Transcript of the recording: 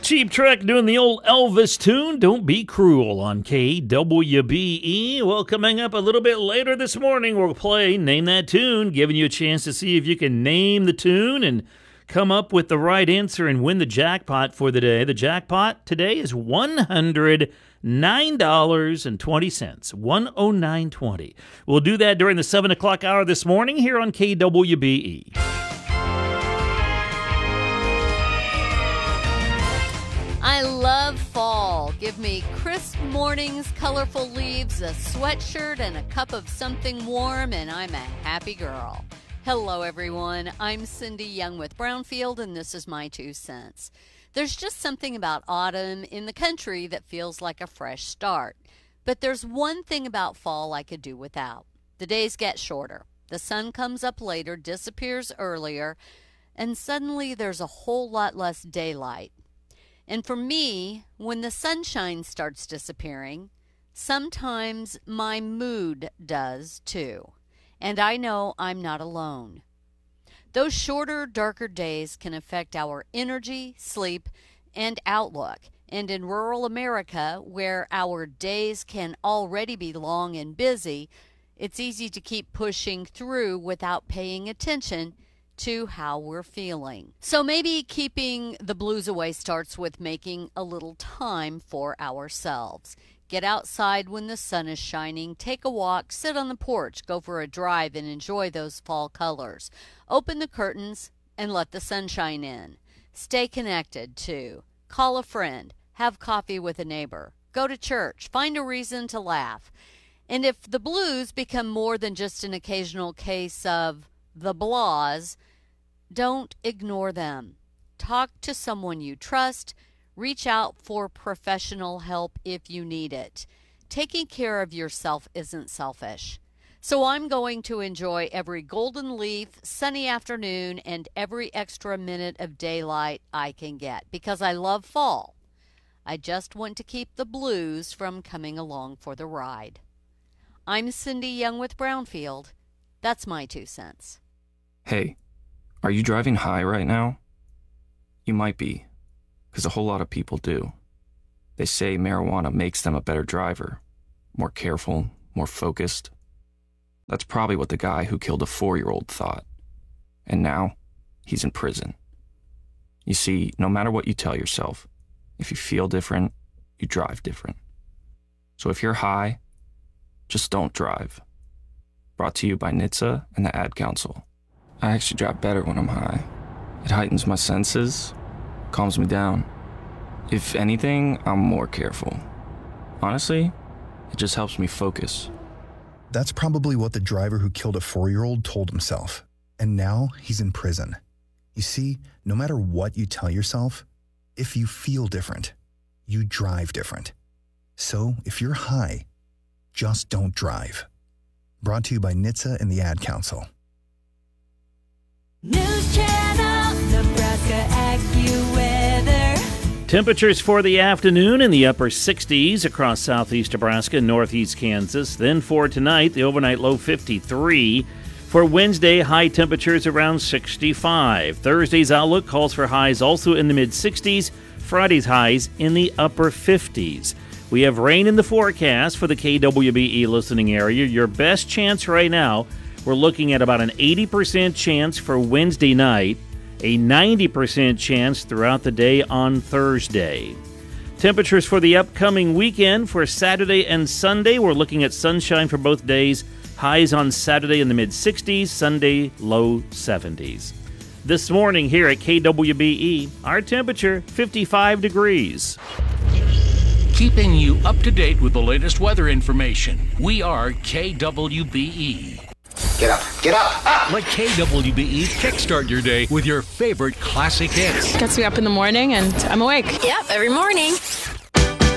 Cheap Trick doing the old Elvis tune, Don't Be Cruel, on KWBE. Well, coming up a little bit later this morning, we'll play Name That Tune, giving you a chance to see if you can name the tune and come up with the right answer and win the jackpot for the day. The jackpot today is $109.20, $109.20. We'll do that during the 7 o'clock hour this morning here on KWBE. I love fall. Give me crisp mornings, colorful leaves, a sweatshirt, and a cup of something warm, and I'm a happy girl. Hello, everyone. I'm Cindy Young with Brownfield, and this is my 2 cents. There's just something about autumn in the country that feels like a fresh start. But there's one thing about fall I could do without. The days get shorter. The sun comes up later, disappears earlier, and suddenly there's a whole lot less daylight. And for me, when the sunshine starts disappearing, sometimes my mood does too. And I know I'm not alone. Those shorter, darker days can affect our energy, sleep, and outlook. And in rural America, where our days can already be long and busy, it's easy to keep pushing through without paying attention to how we're feeling. So maybe keeping the blues away starts with making a little time for ourselves. Get outside when the sun is shining, take a walk, sit on the porch, go for a drive, and enjoy those fall colors. Open the curtains and let the sunshine in. Stay connected, too. Call a friend, have coffee with a neighbor, go to church, find a reason to laugh. And if the blues become more than just an occasional case of the blahs, don't ignore them. Talk to someone you trust. Reach out for professional help if you need it. Taking care of yourself isn't selfish. So I'm going to enjoy every golden leaf, sunny afternoon, and every extra minute of daylight I can get because I love fall. I just want to keep the blues from coming along for the ride. I'm Cindy Young with Brownfield. That's my 2 cents. Hey, are you driving high right now? You might be, because a whole lot of people do. They say marijuana makes them a better driver, more careful, more focused. That's probably what the guy who killed a 4-year-old thought. And now, he's in prison. You see, no matter what you tell yourself, if you feel different, you drive different. So if you're high, just don't drive. Brought to you by NHTSA and the Ad Council. I actually drive better when I'm high. It heightens my senses, calms me down. If anything, I'm more careful. Honestly, it just helps me focus. That's probably what the driver who killed a 4-year-old told himself. And now he's in prison. You see, no matter what you tell yourself, if you feel different, you drive different. So if you're high, just don't drive. Brought to you by NHTSA and the Ad Council. News Channel, Nebraska AccuWeather. Temperatures for the afternoon in the upper 60s across southeast Nebraska and northeast Kansas. Then for tonight, the overnight low 53. For Wednesday, high temperatures around 65. Thursday's outlook calls for highs also in the mid-60s. Friday's highs in the upper 50s. We have rain in the forecast for the KWBE listening area. Your best chance right now, we're looking at about an 80% chance for Wednesday night, a 90% chance throughout the day on Thursday. Temperatures for the upcoming weekend for Saturday and Sunday, we're looking at sunshine for both days. Highs on Saturday in the mid-60s, Sunday low 70s. This morning here at KWBE, our temperature 55 degrees. Keeping you up to date with the latest weather information. We are KWBE. Get up, Let KWBE kickstart your day with your favorite classic hits. Gets me up in the morning and I'm awake. Yep, every morning.